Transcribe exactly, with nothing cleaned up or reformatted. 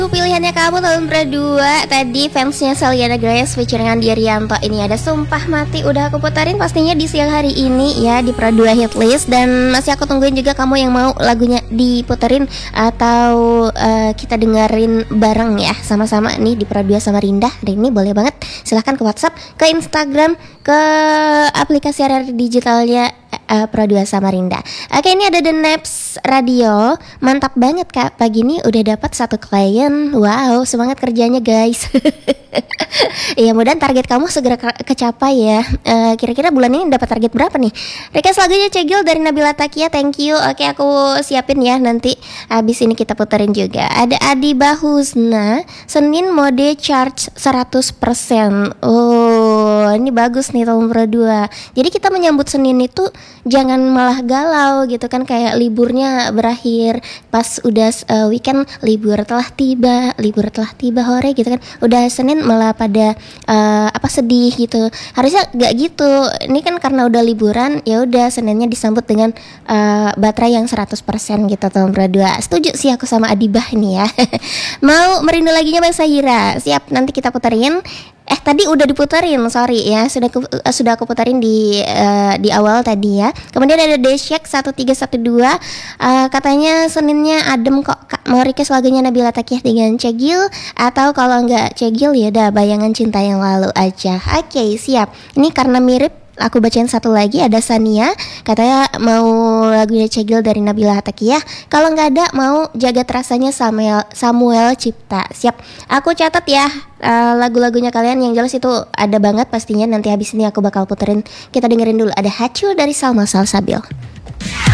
Pilihannya kamu tahun berdua. Tadi fansnya Selena Grace featuring Andi Arianto. Ini ada Sumpah Mati. Udah aku putarin pastinya di siang hari ini ya, di Pro dua Hitlist. Dan masih aku tungguin juga kamu yang mau lagunya diputerin atau uh, kita dengerin bareng ya, sama-sama nih di Pro dua Samarinda. Hari ini boleh banget, silahkan ke WhatsApp, ke Instagram, ke aplikasi R R digitalnya uh, Pro dua Samarinda. Oke, ini ada The Naps Radio. Mantap banget Kak, pagi ini udah dapat satu klien. Wow, semangat kerjanya guys. Ya, mudah target kamu segera ke- kecapai ya. uh, Kira-kira bulan ini dapat target berapa nih? Request lagunya Cegil dari Nabila Takia, thank you. Oke, aku siapin ya, nanti habis ini kita puterin juga. Ada Adi Bahusna, Senin mode charge seratus persen. Oh, ini bagus nih tahun berdua. Jadi kita menyambut Senin itu jangan malah galau gitu kan, kayak liburnya berakhir pas udah uh, weekend, libur telah tiba, libur telah tiba hore gitu kan. Udah Senin malah pada uh, apa sedih gitu. Harusnya gak gitu. Ini kan karena udah liburan, ya udah Seninnya disambut dengan uh, baterai yang seratus persen gitu tahun berdua. Setuju sih aku sama Adibah nih ya. Mau merindu laginya Bang Sahira. Siap, nanti kita puterin. Eh tadi udah diputerin, sorry ya, sudah aku, uh, sudah aku puterin di uh, di awal tadi ya. Kemudian ada Deshek satu tiga satu dua, uh, katanya Seninnya adem kok Kak. Mau request lagunya Nabila Takiah dengan Cegil, atau kalau nggak Cegil ya udah Bayangan Cinta Yang Lalu aja. Oke, okay, siap. Ini karena mirip, aku bacain satu lagi. Ada Sania, katanya mau lagunya Cegil dari Nabila Takiah. Kalau nggak ada, mau Jagat Rasanya Samuel, Samuel Cipta. Siap, aku catat ya uh, lagu-lagunya kalian. Yang jelas itu ada banget pastinya. Nanti habis ini aku bakal puterin. Kita dengerin dulu, ada Hacu dari Salma Salsabil.